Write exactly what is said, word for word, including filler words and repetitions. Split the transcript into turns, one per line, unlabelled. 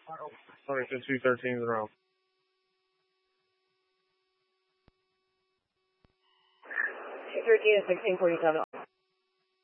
Sorry, two thirteens around.
two thirteen and sixteen forty-seven.